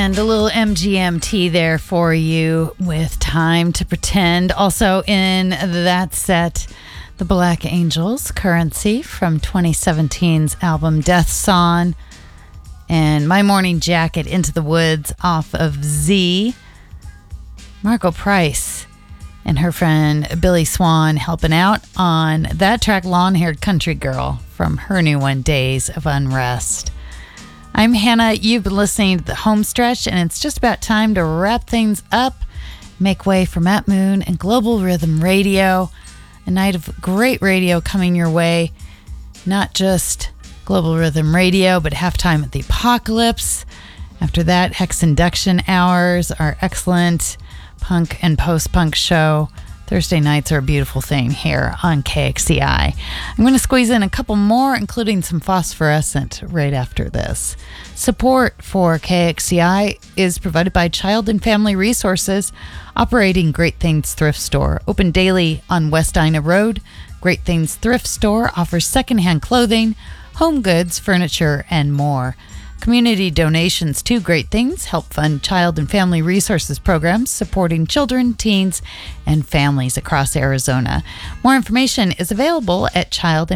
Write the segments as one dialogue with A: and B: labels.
A: And a little MGMT there for you with Time to Pretend. Also in that set, the Black Angels, Currency from 2017's album Death Song. And My Morning Jacket, Into the Woods off of Z. Margo Price and her friend Billy Swan helping out on that track, Long-Haired Country Girl from her new one, Days of Unrest. I'm Hannah. You've been listening to the home stretch, and it's just about time to wrap things up. Make way for Matt Moon and Global Rhythm Radio. A night of great radio coming your way. Not just Global Rhythm Radio, but Halftime at the Apocalypse. After that, Hex Induction Hours, our excellent punk and post-punk show. Thursday nights are a beautiful thing here on KXCI. I'm going to squeeze in a couple more, including some Phosphorescent right after this. Support for KXCI is provided by Child and Family Resources, operating Great Things Thrift Store. Open daily on West Ina Road, Great Things Thrift Store offers secondhand clothing, home goods, furniture, and more. Community donations to Great Things help fund child and family resources programs supporting children, teens, and families across Arizona. More information is available at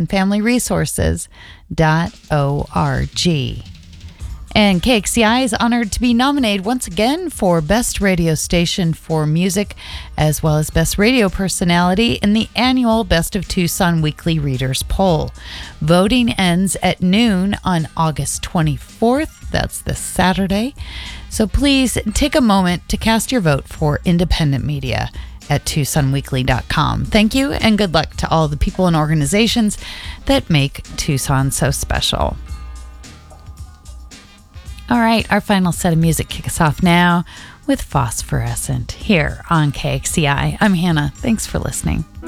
A: childandfamilyresources.org. And KXCI is honored to be nominated once again for Best Radio Station for Music, as well as Best Radio Personality in the annual Best of Tucson Weekly Readers Poll. Voting ends at noon on August 24th. That's this Saturday. So please take a moment to cast your vote for independent media at TucsonWeekly.com. Thank you, and good luck to all the people and organizations that make Tucson so special. All right, our final set of music kicks us off now with Phosphorescent here on KXCI. I'm Hannah. Thanks for listening.